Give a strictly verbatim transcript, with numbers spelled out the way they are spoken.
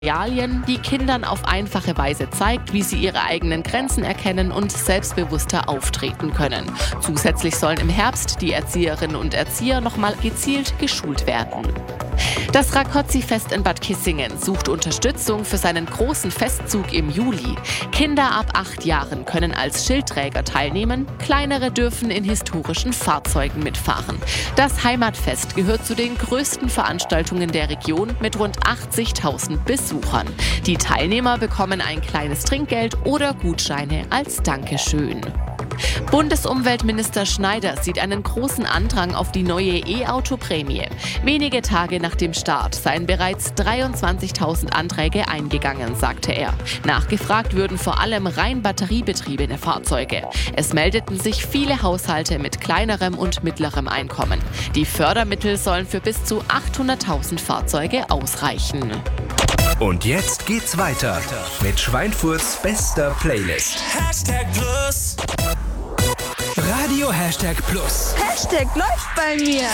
Materialien, die Kindern auf einfache Weise zeigt, wie sie ihre eigenen Grenzen erkennen und selbstbewusster auftreten können. Zusätzlich sollen im Herbst die Erzieherinnen und Erzieher nochmal gezielt geschult werden. Das Rákóczi-Fest in Bad Kissingen sucht Unterstützung für seinen großen Festzug im Juli. Kinder ab acht Jahren können als Schildträger teilnehmen, kleinere dürfen in historischen Fahrzeugen mitfahren. Das Heimatfest gehört zu den größten Veranstaltungen der Region mit rund achtzigtausend Besuchern. Die Teilnehmer bekommen ein kleines Trinkgeld oder Gutscheine als Dankeschön. Bundesumweltminister Schneider sieht einen großen Andrang auf die neue E-Auto-Prämie. Wenige Tage nach dem Start seien bereits dreiundzwanzigtausend Anträge eingegangen, sagte er. Nachgefragt würden vor allem rein batteriebetriebene Fahrzeuge. Es meldeten sich viele Haushalte mit kleinerem und mittlerem Einkommen. Die Fördermittel sollen für bis zu achthunderttausend Fahrzeuge ausreichen. Und jetzt geht's weiter mit Schweinfurts bester Playlist. Hashtag Plus. Radio Hashtag Plus. Hashtag läuft bei mir.